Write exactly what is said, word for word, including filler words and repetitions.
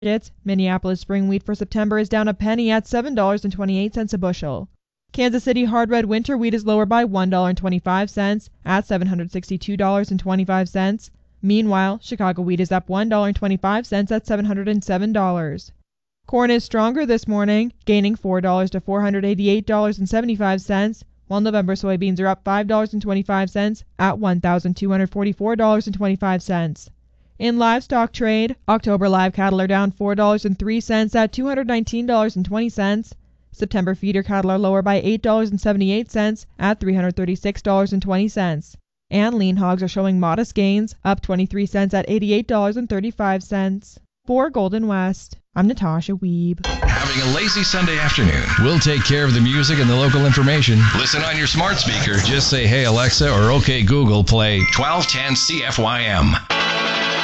Minneapolis spring wheat for September is down a penny at seven dollars and twenty-eight cents a bushel. Kansas City hard red winter wheat is lower by one dollar and twenty-five cents at seven hundred sixty-two dollars and twenty-five cents. Meanwhile, Chicago wheat is up one dollar and twenty-five cents at seven hundred seven dollars. Corn is stronger this morning, gaining four dollars to four hundred eighty-eight dollars and seventy-five cents, while November soybeans are up five dollars and twenty-five cents at one thousand two hundred forty-four dollars and twenty-five cents. In livestock trade, October live cattle are down four dollars and three cents at two hundred nineteen dollars and twenty cents. September feeder cattle are lower by eight dollars and seventy-eight cents at three hundred thirty-six dollars and twenty cents. And lean hogs are showing modest gains, up twenty-three cents at eighty-eight dollars and thirty-five cents. For Golden West, I'm Natasha Wiebe. Having a lazy Sunday afternoon? We'll take care of the music and the local information. Listen on your smart speaker. Just say, hey Alexa, or okay Google, play twelve ten C F Y M.